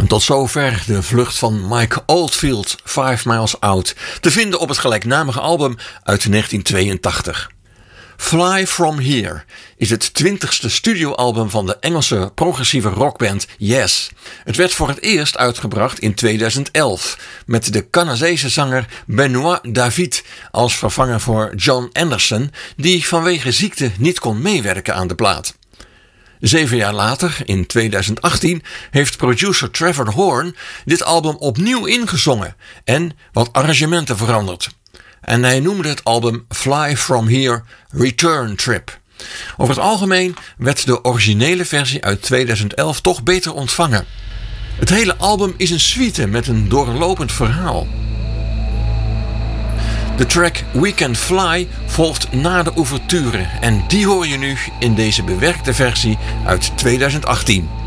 En tot zover de vlucht van Mike Oldfield, 5 Miles Out, te vinden op het gelijknamige album uit 1982. Fly From Here is het 20ste studioalbum van de Engelse progressieve rockband Yes. Het werd voor het eerst uitgebracht in 2011 met de Canadese zanger Benoit David als vervanger voor John Anderson, die vanwege ziekte niet kon meewerken aan de plaat. 7 jaar later, in 2018, heeft producer Trevor Horn dit album opnieuw ingezongen en wat arrangementen veranderd. En hij noemde het album Fly From Here Return Trip. Over het algemeen werd de originele versie uit 2011 toch beter ontvangen. Het hele album is een suite met een doorlopend verhaal. De track We Can Fly volgt na de ouverture en die hoor je nu in deze bewerkte versie uit 2018.